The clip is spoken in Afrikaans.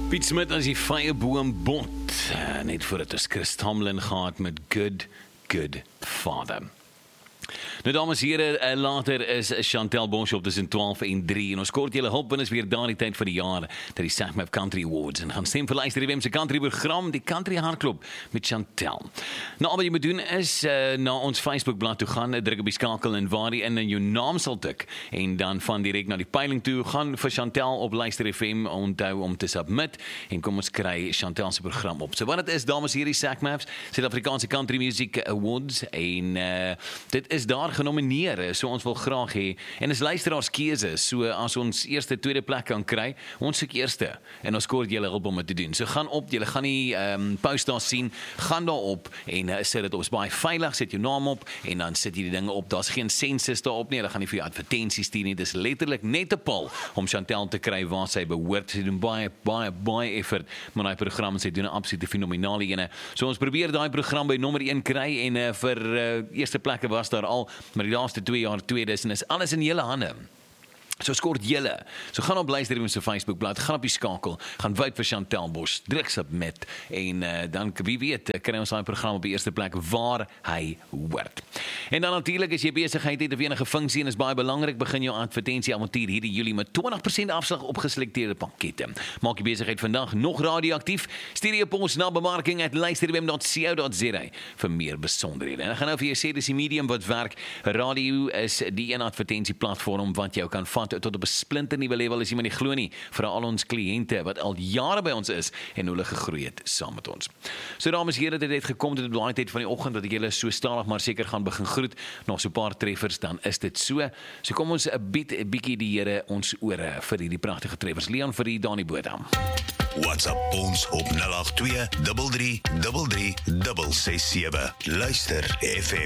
Piet Smith as die vyeboom bond, net voordat ons Chris Tomlin gehad met Good Father. Nou dames en here, later is Chantel Bonshop tussen 12 en 3 en ons kort julle hulp binne is weer daardie tyd van die jaar dat die SACMAP Country Awards en gaan stem vir luister die WM se country program, die Country Hardklop met Chantel. Nou wat jy moet doen is na ons Facebook bladsy toe gaan, druk op die skakel en waar jy in jou naam sal tik en dan van direk na die peiling toe gaan vir Chantel op Luister FM, onthou om te submit en kom ons kry Chantel se program op. So wat dit is dames en here, die SACMAP Suid-Afrikaanse Country Music Awards en dit is daar genomineer, so ons wil graag hê, en is luisteraars keuse, so as ons eerste, tweede plek kan kry, ons soek eerste, en ons kort julle hulp om dit te doen, so gaan op, julle gaan die post daar sien, gaan daar op, en sit dit op, is baie veilig, sit jou naam op, en dan sit jy die dinge op, daar is geen census daar op nie, hulle gaan nie vir jou advertenties stuur nie, dit is letterlik net 'n pil, om Chantel te kry waar sy behoort, sy doen baie effort, met die program, sy doen 'n absolute fenominale ene, so ons probeer die program by nommer 1 kry, en vir eerste plekke was daar al, maar die laaste 2 jaar, 2000 is alles in julle hande. So skort julle. So gaan op luister op se Facebook bladsy, gaan op die skakel, gaan vote vir Chantel Bosch, druk submit en dan wie weet, kry ons daai program op die eerste plek waar hy hoort. En dan natuurlik as jy besigheid het of enige funksie en is baie belangrik, begin jou advertensie avontuur hierdie Julie met 20% afslag op geselekteerde pakkette. Maak die besigheid vandag nog radioaktief. Stuur jy op ons na bemarking@luisterwem.co.za vir meer besonderhede. En ek gaan nou vir jou sê dis die medium wat werk. Radio is die een advertentieplatform wat jou kan vat tot op 'n splinternuwe level as jy maar nie glo nie, vir al ons kliënte wat al jare by ons is en hulle gegroei het saam met ons. So dames en here, dit het gekom tot die tyd van die oggend dat ek julle so stadig maar seker gaan begin groet. Nog so 'n paar treffers, dan is dit so. So kom ons bietjie die Here ons ore vir hierdie pragtige treffers. Leon vir die Dani Bodam. WhatsApp ons op 082 33 33 667. Luister FM.